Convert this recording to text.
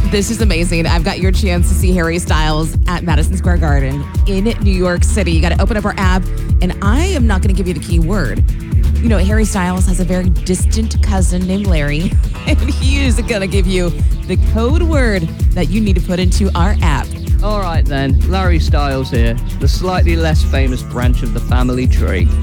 This is amazing. I've got your chance to see Harry Styles at Madison Square Garden in New York City. You got to open up our app, and I am not going to give you the key word. You know, Harry Styles has a very distant cousin named Larry, and he is going to give you the code word that you need to put into our app. All right then, Larry Styles here, the slightly less famous branch of the family tree.